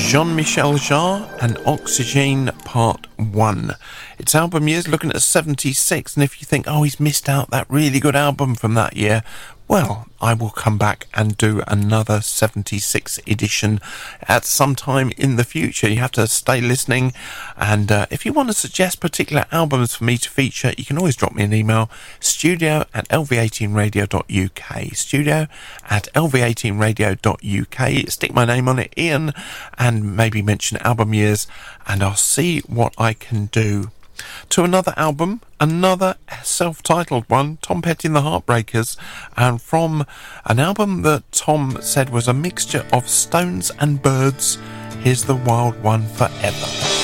Jean-Michel Jarre and Oxygene Part 1. Its album year's looking at 76, and if you think, oh, he's missed out that really good album from that year, well, I will come back and do another 76 edition at some time in the future. You have to stay listening, and if you want to suggest particular albums for me to feature, you can always drop me an email, studio@lv18radio.uk, studio@lv18radio.uk. Stick my name on it, Ian, and maybe mention album years, and I'll see what I can do. To another album, another self-titled one, Tom Petty and the Heartbreakers, and from an album that Tom said was a mixture of Stones and Birds, here's The Wild One Forever.